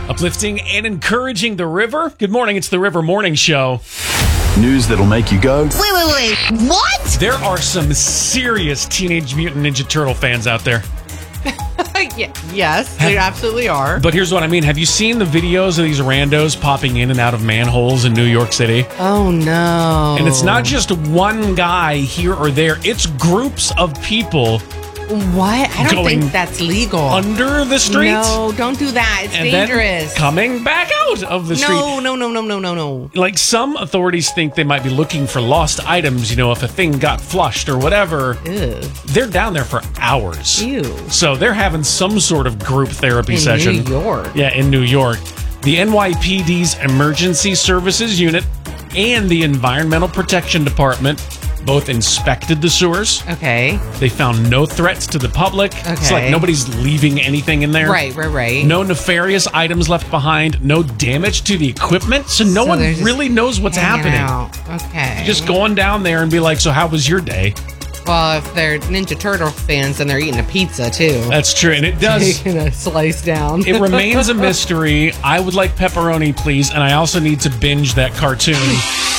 Uplifting and encouraging the river. Good morning, it's the River Morning Show. News that'll make you go, Wait, what? There are some serious Teenage Mutant Ninja Turtle fans out there. Yes, there absolutely are. But here's what I mean. Have you seen the videos of these randos popping in and out of manholes in New York City? Oh, no. And it's not just one guy here or there. It's groups of people What? I don't going think that's legal. under the street. No, don't do that. It's and dangerous. then coming back out of the street. No. Like, some authorities think they might be looking for lost items, you know, if a thing got flushed or whatever. Ew. They're down there for hours. Ew. So they're having some sort of group therapy session. In New York. Yeah, in New York. The NYPD's Emergency Services Unit and the Environmental Protection Department both inspected the sewers. Okay. They found no threats to the public. It's like Okay. nobody's leaving anything in there. Right. No nefarious items left behind. No damage to the equipment. So no one they're just really knows what's hanging happening. out. Okay. Just going down there and be like, so how was your day? Well, if they're Ninja Turtle fans, then they're eating a pizza, too. That's true. And it does. Taking a slice down. It remains a mystery. I would like pepperoni, please. And I also need to binge that cartoon.